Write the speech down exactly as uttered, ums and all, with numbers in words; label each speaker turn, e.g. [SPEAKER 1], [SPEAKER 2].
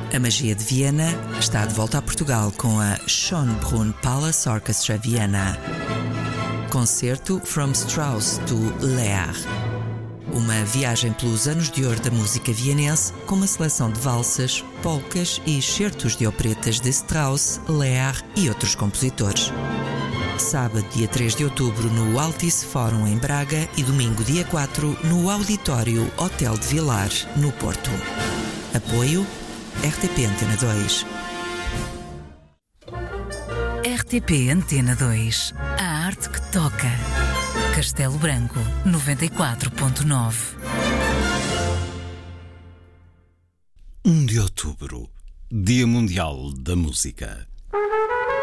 [SPEAKER 1] A magia de Viena está de volta a Portugal com a Schönbrunn Palace Orchestra Viena. Concerto From Strauss to Lear. Uma viagem pelos anos de ouro da música vienense com uma seleção de valsas, polcas e excertos de operetas de Strauss, Lear e outros compositores. Sábado, dia três de outubro, no Altice Fórum em Braga e domingo, dia quatro, no Auditório Hotel de Vilar, no Porto. Apoio R T P Antena dois.
[SPEAKER 2] R T P Antena dois. A arte que toca. Castelo Branco, noventa e quatro ponto nove.
[SPEAKER 3] um de outubro, Dia Mundial da Música.